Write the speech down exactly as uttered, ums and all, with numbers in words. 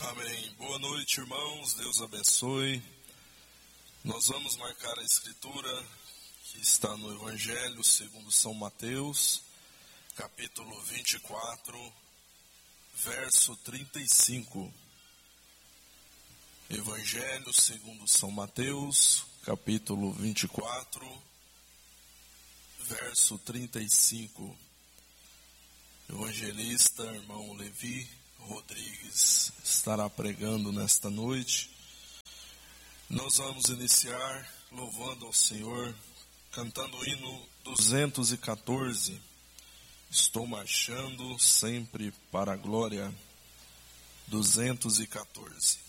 Amém. Boa noite, irmãos. Deus abençoe. Nós vamos marcar a escritura que está no Evangelho segundo São Mateus, capítulo vinte e quatro, verso trinta e cinco. Evangelho segundo São Mateus, capítulo vinte e quatro, verso trinta e cinco. Evangelista, irmão Levi Rodrigues, estará pregando nesta noite. Nós vamos iniciar louvando ao Senhor, cantando o hino duzentos e quatorze. Estou marchando sempre para a glória. duzentos e quatorze.